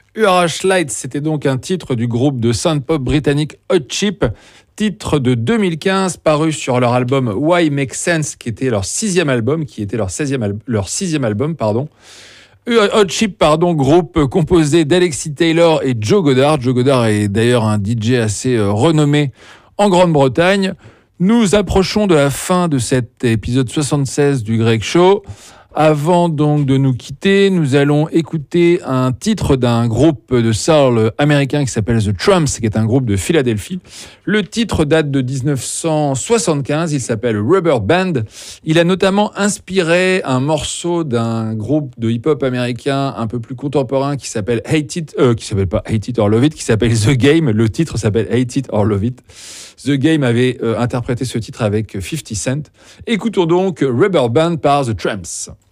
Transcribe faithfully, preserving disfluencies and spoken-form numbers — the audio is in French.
U R H Light, c'était donc un titre du groupe de synth-pop britannique Hot Chip, titre de deux mille quinze paru sur leur album Why Make Sense, qui était leur sixième album, qui était leur sixième, al- leur sixième album, pardon. Hot Chip, pardon, groupe composé d'Alexis Taylor et Joe Goddard. Joe Goddard est d'ailleurs un D J assez euh, renommé en Grande-Bretagne. Nous approchons de la fin de cet épisode soixante-seize du Greg Show. Avant donc de nous quitter, nous allons écouter un titre d'un groupe de soul américain qui s'appelle The Tramps, qui est un groupe de Philadelphie. Le titre date de dix-neuf cent soixante-quinze, il s'appelle Rubber Band. Il a notamment inspiré un morceau d'un groupe de hip-hop américain un peu plus contemporain qui s'appelle Hate It, euh, qui s'appelle pas Hate It or Love It, qui s'appelle The Game. Le titre s'appelle Hate It or Love It. The Game avait euh, interprété ce titre avec fifty Cent. Écoutons donc Rubber Band par The Tramps.